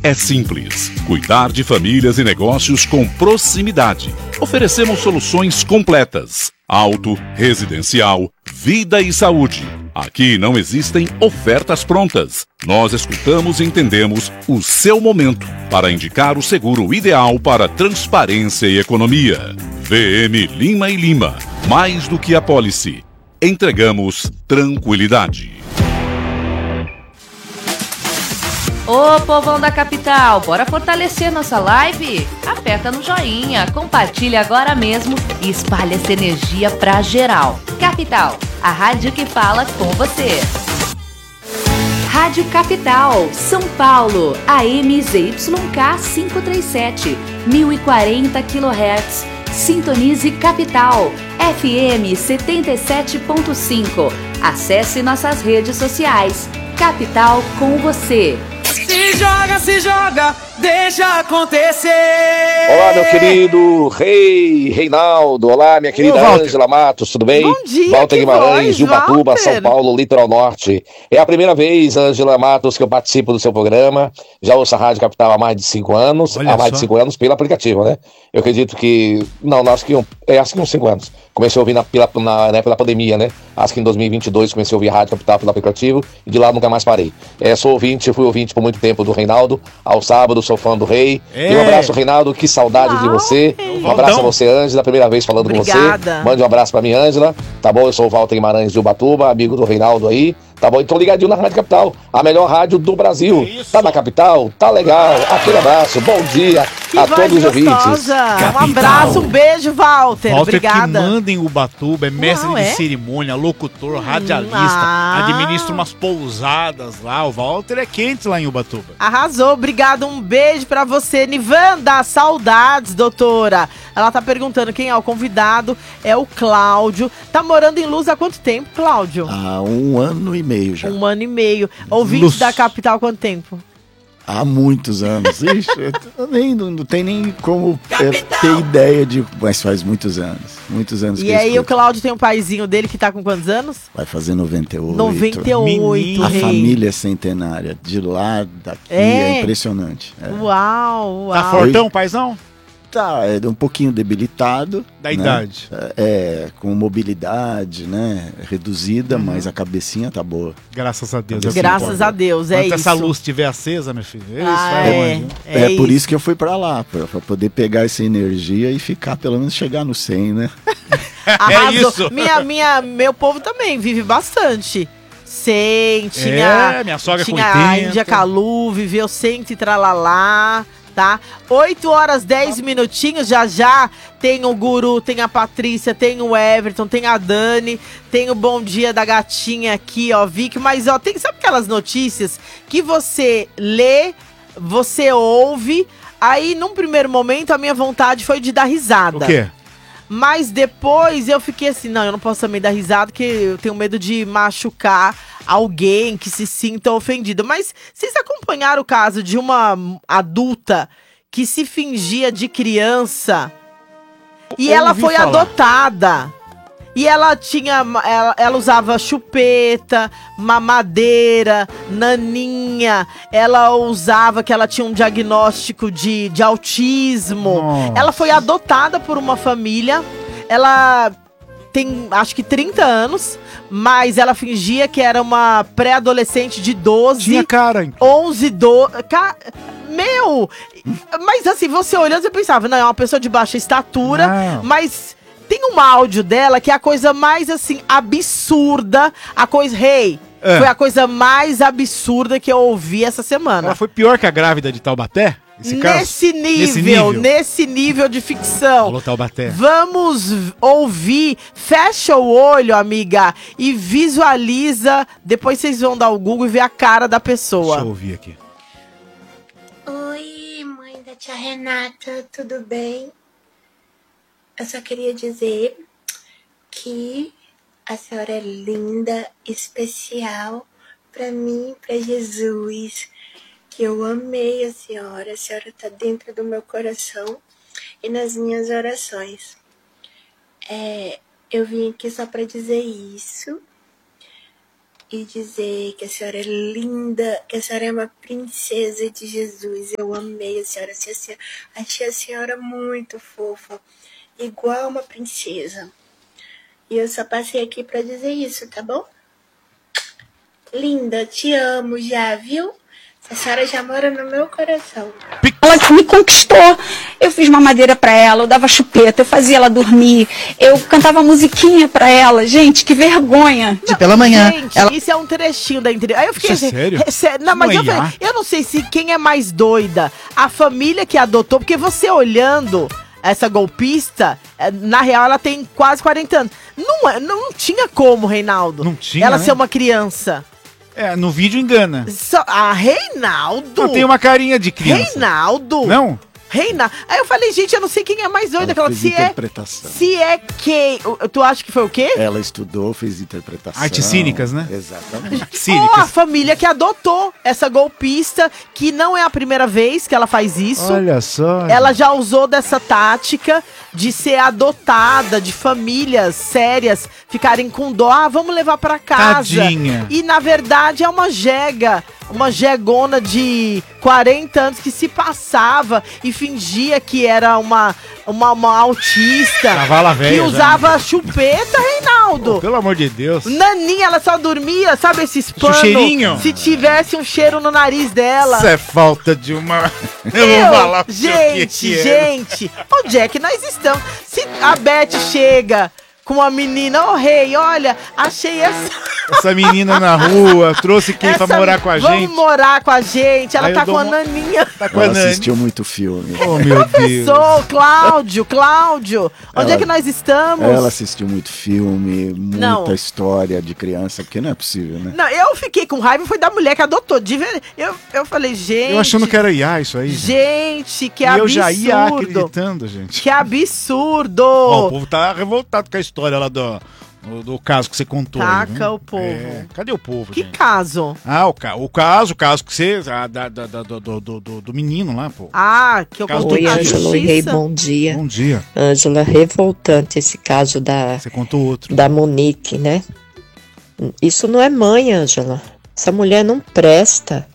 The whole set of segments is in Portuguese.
é simples. Cuidar de famílias e negócios com proximidade. Oferecemos soluções completas. Auto, residencial, vida e saúde. Aqui não existem ofertas prontas. Nós escutamos e entendemos o seu momento para indicar o seguro ideal para transparência e economia. VM Lima e Lima. Mais do que apólice. Entregamos tranquilidade. Ô, povão da capital, bora fortalecer nossa live? Aperta no joinha, compartilha agora mesmo e espalha essa energia pra geral. Capital, a rádio que fala com você. Rádio Capital, São Paulo, AM ZYK 537, 1040 kHz. Sintonize Capital, FM 77.5. Acesse nossas redes sociais. Capital com você. Se joga, deixa acontecer. Olá, meu querido Reinaldo. Olá, minha querida Ângela Matos, tudo bem? Bom dia, Walter Guimarães, de Ubatuba, São Paulo, Litoral Norte. É a primeira vez, Ângela Matos, que eu participo do seu programa. Já ouço a Rádio Capital há mais de 5 anos. Olha há mais só. de 5 anos pelo aplicativo, né? Eu acredito que... Não, acho que uns 5 anos. Comecei a ouvir pela pandemia, né? Acho que em 2022 comecei a ouvir a Rádio Capital pelo aplicativo e de lá nunca mais parei. Fui ouvinte por muito tempo do Reinaldo. Ao sábado, sou fã do Rei. E um abraço, Reinaldo, que saudade de você. Um abraço a você, Ângela, primeira vez falando com você. Mande um abraço pra mim, Ângela. Tá bom? Eu sou o Walter Guimarães de Ubatuba, amigo do Reinaldo aí. Tá bom? Então ligadinho na Rádio Capital, a melhor rádio do Brasil. Tá na capital? Tá legal. Aquele abraço, bom dia a todos os ouvintes. Um abraço, um beijo, Walter. Obrigada. Que manda em Ubatuba, é mestre de cerimônia, locutor, radialista, administra umas pousadas lá. O Walter é quente lá em Ubatuba. Arrasou, obrigado, um beijo pra você. Nivanda, saudades, doutora. Ela tá perguntando quem é o convidado, é o Cláudio. Tá morando em Luz há quanto tempo, Cláudio? Há 1 ano e meio já. 1 ano e meio. Ouvinte da capital, quanto tempo? Há muitos anos. Ixi, não tem nem como ter ideia de... Mas faz muitos anos. Muitos anos que E aí o Cláudio tem um paizinho dele que tá com quantos anos? vai fazer 98. 98, A Rei. família é centenária. De lá, daqui, é impressionante. Uau. Tá fortão, paizão? Tá, é um pouquinho debilitado. Da idade. Com mobilidade, né? Reduzida, mas a cabecinha tá boa. Graças a Deus. Graças a Deus, é isso. Enquanto essa luz estiver acesa, meu filho, por isso que eu fui pra lá, pra poder pegar essa energia e ficar, pelo menos chegar no 100, né? Arrasou. Isso. Meu povo também vive bastante. 100, minha sogra tinha com 80. A Índia Calu, viveu 100 e tralalá. Tá? 8 horas 10 minutinhos, já tem o Guru, tem a Patrícia, tem o Everton, tem a Dani, tem o Bom Dia da Gatinha aqui, ó, Vicky, mas ó, sabe aquelas notícias que você lê, você ouve, aí num primeiro momento a minha vontade foi de dar risada. O quê? Mas depois eu fiquei assim, não, eu não posso também dar risada, porque eu tenho medo de machucar alguém que se sinta ofendido. Mas vocês acompanharam o caso de uma adulta que se fingia de criança e ela foi adotada. E ela usava chupeta, mamadeira, naninha. Ela usava que ela tinha um diagnóstico de autismo. Nossa. Ela foi adotada por uma família. Ela tem, acho que 30 anos, mas ela fingia que era uma pré-adolescente de 12. Tinha cara, hein? 11, 12... Meu! Mas assim, você olhando, você pensava, não, é uma pessoa de baixa estatura, mas... Tem um áudio dela que é a coisa mais, assim, absurda. Foi a coisa mais absurda que eu ouvi essa semana. Ela foi pior que a grávida de Taubaté? Nesse nível de ficção. Falou Taubaté. Vamos ouvir. Fecha o olho, amiga, e visualiza. Depois vocês vão dar o Google e ver a cara da pessoa. Deixa eu ouvir aqui. Oi, mãe da tia Renata, tudo bem? Eu só queria dizer que a senhora é linda, especial para mim, para Jesus, que eu amei a senhora tá dentro do meu coração e nas minhas orações. Eu vim aqui só para dizer isso, e dizer que a senhora é linda, que a senhora é uma princesa de Jesus. Eu amei a senhora, achei a senhora muito fofa, igual uma princesa. E eu só passei aqui pra dizer isso, tá bom? Linda, te amo já, viu? A senhora já mora no meu coração. Ela que me conquistou. Eu fiz mamadeira pra ela, eu dava chupeta, eu fazia ela dormir, eu cantava musiquinha pra ela. Gente, que vergonha. Não, pela manhã. Gente, isso é um trechinho da entrevista. Aí eu fiquei assim, sério? Não, mas eu não sei se quem é mais doida, a família que adotou, porque você olhando essa golpista, na real ela tem quase 40 anos. Não tinha como, Reinaldo. Não tinha, ela né? ser uma criança. No vídeo engana. Reinaldo! Não tem uma carinha de criança. Reinaldo! Não? Aí eu falei, gente, eu não sei quem é mais doida. Ela fez interpretação. Se é quem... Tu acha que foi o quê? Ela estudou, fez interpretação. Artes cínicas, né? Exatamente. Ó, a família que adotou essa golpista, que não é a primeira vez que ela faz isso. Olha só. Ela já usou dessa tática de ser adotada, de famílias sérias ficarem com dó. Vamos levar pra casa. Tadinha. E na verdade é uma jegona de 40 anos que se passava e fingia que era uma autista. Cavala velha, que usava chupeta, Reinaldo. Pelo amor de Deus. Naninha, ela só dormia, sabe esses panos? Cheirinho? Se tivesse um cheiro no nariz dela. Isso é falta de uma... Eu vou falar pra você gente. Onde é que nós estamos? Se a Beth chega com uma menina, rei, olha, achei essa menina na rua, trouxe quem pra morar com a gente? Vamos morar com a gente, ela tá com a Naninha. Tá com a Ela assistiu muito filme. Oh, meu Professor, Cláudio, onde é que nós estamos? Ela assistiu muito filme, muita história de criança, porque não é possível, né? Não, eu fiquei com raiva, foi da mulher que adotou. Eu falei, gente... Eu achando que era IA isso aí. Gente, que absurdo. Eu já ia acreditando, gente. Que absurdo. Ó, o povo tá revoltado com a história lá do caso que você contou. Taca aí, o povo. Cadê o povo, Que gente? caso? O caso que você... do menino lá, pô. Que eu contei. Oi, Ângelo e Rei, bom dia. Bom dia. Ângela, revoltante esse caso Você contou outro. Da Monique, né? Isso não é mãe, Ângela. Essa mulher não presta.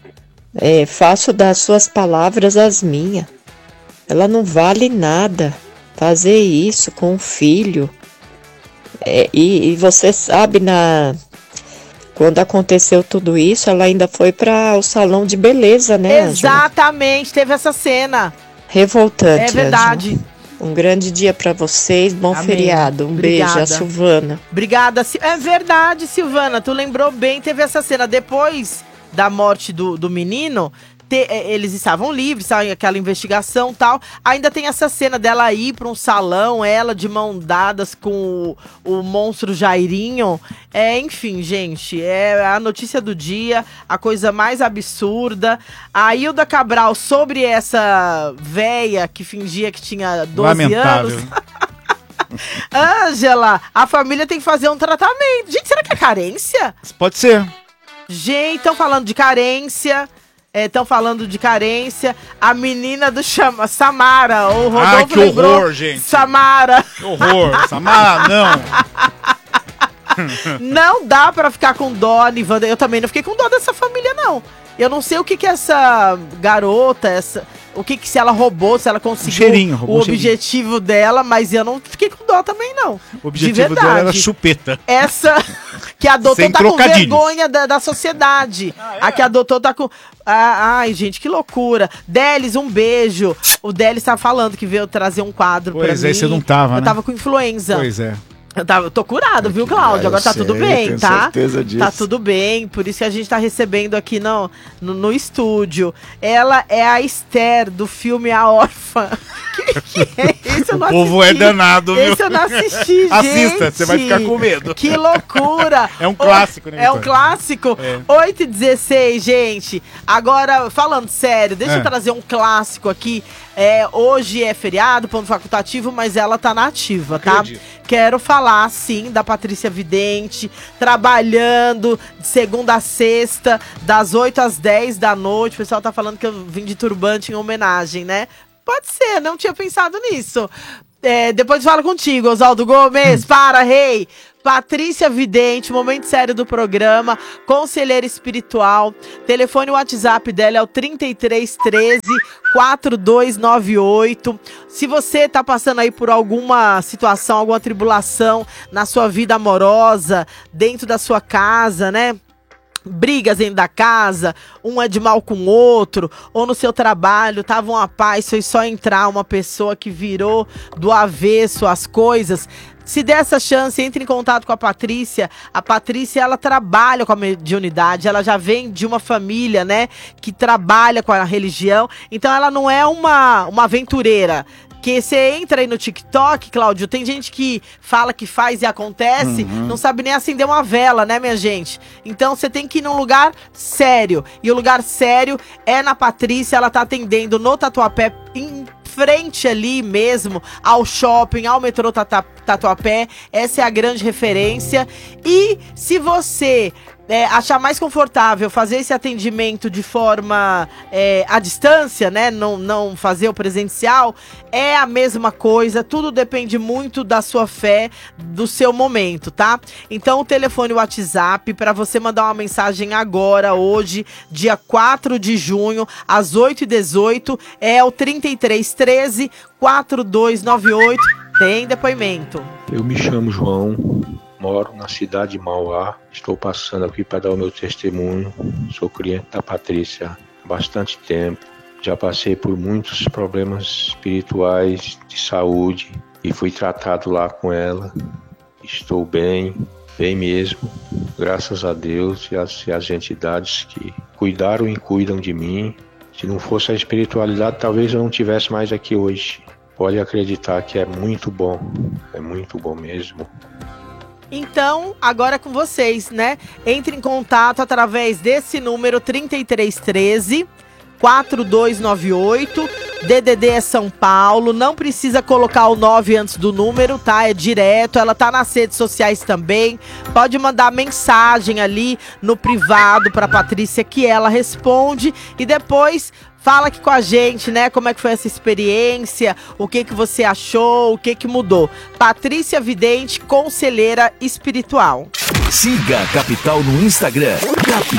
Faço das suas palavras as minhas. Ela não vale nada. Fazer isso com um filho. E você sabe, quando aconteceu tudo isso, ela ainda foi para o salão de beleza, né, Exatamente, Ângela? Teve essa cena. Revoltante, É verdade. Ângela. Um grande dia para vocês, bom feriado. Obrigada. Beijo, a Silvana. Obrigada. É verdade, Silvana, tu lembrou bem, teve essa cena. Depois da morte do menino... Eles estavam livres, sabe? Aquela investigação e tal. Ainda tem essa cena dela ir pra um salão, ela de mão dadas com o monstro Jairinho. Enfim, gente, é a notícia do dia, a coisa mais absurda. A Hilda Cabral, sobre essa véia que fingia que tinha 12 Lamentável. anos. Ângela, a família tem que fazer um tratamento. Gente, será que é carência? Pode ser. Gente, estão falando de carência. Estão falando de carência. A menina do Samara. O Rodolfo que lembrou. horror, gente. Samara. Que horror. Samara, não. Não dá pra ficar com dó, Nivanda. Eu também não fiquei com dó dessa família, não. Eu não sei o que essa garota, se ela roubou, se ela conseguiu o objetivo dela, mas eu não fiquei com dó também, não. O objetivo dela era chupeta. Essa que adotou tá com vergonha da sociedade. A que adotou tá com... Ai, gente, que loucura. Delis, um beijo. O Delis tá falando que veio trazer um quadro pra mim. Pois é, você não tava, né? Eu tava com influenza. Pois é. Eu tô curado, viu, Cláudio? Agora tá tudo bem, tenho tá? certeza disso. Tá tudo bem, por isso que a gente tá recebendo aqui no estúdio. Ela é a Esther do filme A Órfã. Que é? Esse eu não assisti. O povo é danado, viu? Esse eu não assisti, gente. Assista, você vai ficar com medo. Que loucura. É um clássico, né? É um clássico. 8h16, gente. Agora, falando sério, deixa eu trazer um clássico aqui. Hoje é feriado, ponto facultativo, mas ela tá na ativa, tá? Quero falar, sim, da Patrícia Vidente, trabalhando de segunda a sexta, das 8 às 10 da noite. O pessoal tá falando que eu vim de turbante em homenagem, né? Pode ser, não tinha pensado nisso. Depois falo contigo, Oswaldo Gomes, rei. Patrícia Vidente, momento sério do programa, conselheira espiritual. Telefone WhatsApp dela é o 3313-4298. Se você tá passando aí por alguma situação, alguma tribulação na sua vida amorosa, dentro da sua casa, né? Brigas dentro da casa, um é de mal com o outro, ou no seu trabalho, tava uma paz, foi só entrar uma pessoa que virou do avesso as coisas. Se der essa chance, entre em contato com a Patrícia. A Patrícia, ela trabalha com a mediunidade, ela já vem de uma família, né, que trabalha com a religião, então ela não é uma aventureira. Que você entra aí no TikTok, Cláudio, tem gente que fala que faz e acontece, não sabe nem acender uma vela, né, minha gente? Então você tem que ir num lugar sério. E o lugar sério é na Patrícia, ela tá atendendo no Tatuapé, em frente ali mesmo ao shopping, ao metrô Tatuapé. Essa é a grande referência. E se você achar mais confortável fazer esse atendimento de forma à distância, né? Não fazer o presencial, é a mesma coisa, tudo depende muito da sua fé, do seu momento, tá? Então o telefone WhatsApp para você mandar uma mensagem agora, hoje, dia 4 de junho, às 8h18, é o 3313-4298, tem depoimento. Eu me chamo João, moro na cidade de Mauá, estou passando aqui para dar o meu testemunho. Sou cliente da Patrícia há bastante tempo. Já passei por muitos problemas espirituais de saúde e fui tratado lá com ela. Estou bem, bem mesmo, graças a Deus e as entidades que cuidaram e cuidam de mim. Se não fosse a espiritualidade, talvez eu não estivesse mais aqui hoje. Pode acreditar que é muito bom mesmo. Então, agora é com vocês, né? Entre em contato através desse número 3313-4298. DDD é São Paulo. Não precisa colocar o 9 antes do número, tá? É direto. Ela tá nas redes sociais também. Pode mandar mensagem ali no privado pra Patrícia que ela responde. E depois fala aqui com a gente, né? Como é que foi essa experiência? O que você achou? O que mudou? Patrícia Vidente, conselheira espiritual. Siga a Capital no Instagram.